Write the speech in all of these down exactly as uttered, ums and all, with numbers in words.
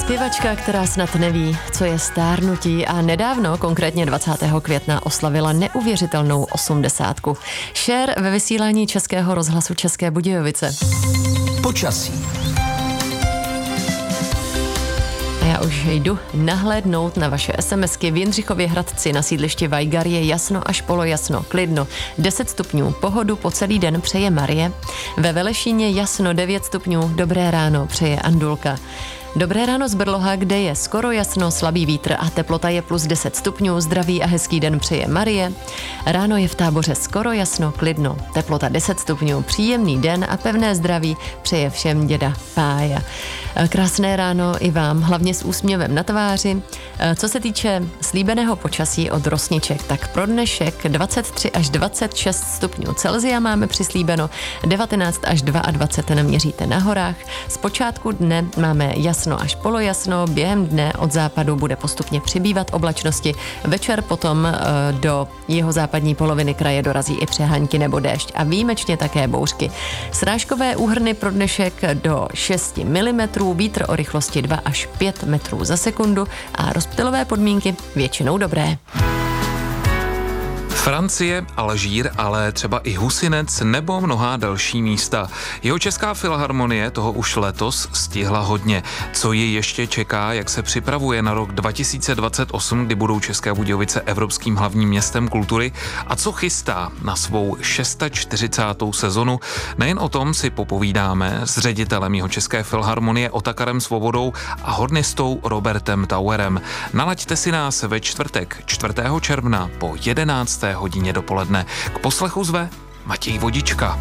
Zpěvačka, která snad neví, co je stárnutí a nedávno, konkrétně dvacátého května, oslavila neuvěřitelnou osmdesátku. Cher ve vysílání Českého rozhlasu České Budějovice. Počasí. A já už jdu nahlédnout na vaše SMSky. V Jindřichově Hradci na sídlišti Vajgar je jasno až polojasno, klidno deset stupňů, pohodu po celý den přeje Marie. Ve Velešíně jasno devět stupňů, dobré ráno přeje Andulka. Dobré ráno z Brloha, kde je skoro jasno, slabý vítr a teplota je plus deset stupňů, zdraví a hezký den přeje Marie. Ráno je v Táboře skoro jasno, klidno, teplota deset stupňů, příjemný den a pevné zdraví přeje všem děda Pája. Krásné ráno i vám, hlavně s úsměvem na tváři. Co se týče slíbeného počasí od Rosniček, tak pro dnešek dvacet tři až dvacet šest stupňů Celsia máme přislíbeno, devatenáct až dvacet dva neměříte na horách. Z počátku dne máme jasno až polojasno, během dne od západu bude postupně přibývat oblačnosti, večer potom e, do jeho západní poloviny kraje dorazí i přeháňky nebo déšť a výjimečně také bouřky. Srážkové úhrny pro dnešek do šest milimetrů, vítr o rychlosti dva až pět metrů za sekundu a rozptylové podmínky většinou dobré. Francie, Alžír, ale třeba i Husinec nebo mnohá další místa. Jeho Česká filharmonie toho už letos stihla hodně. Co ji ještě čeká, jak se připravuje na rok dva tisíce dvacet osm, kdy budou České Budějovice evropským hlavním městem kultury a co chystá na svou čtyřicátou šestou sezonu. Nejen o tom si popovídáme s ředitelem jeho České filharmonie Otakarem Svobodou a hornistou Robertem Tauerem. Nalaďte si nás ve čtvrtek čtvrtého června po jedenácté hodině dopoledne. K poslechu zve Matěj Vodička.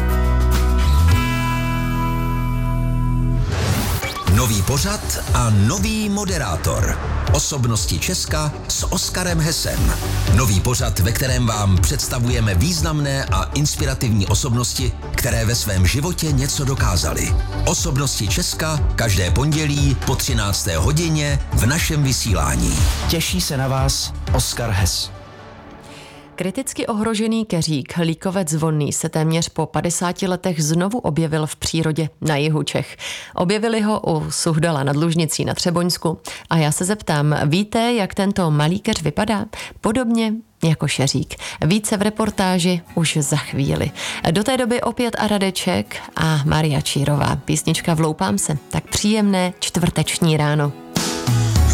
Nový pořad a nový moderátor. Osobnosti Česka s Oskarem Hesem. Nový pořad, ve kterém vám představujeme významné a inspirativní osobnosti, které ve svém životě něco dokázaly. Osobnosti Česka každé pondělí po třinácté hodině v našem vysílání. Těší se na vás Oskar Hes. Kriticky ohrožený keřík líkovec vonný se téměř po padesáti letech znovu objevil v přírodě na jihu Čech. Objevili ho u Suhdala nad Lužnicí na Třeboňsku a já se zeptám, víte, jak tento malý keř vypadá? Podobně jako šeřík. Více v reportáži už za chvíli. Do té doby opět a Radeček a Maria Čírová. Písnička Vloupám se. Tak příjemné čtvrteční ráno.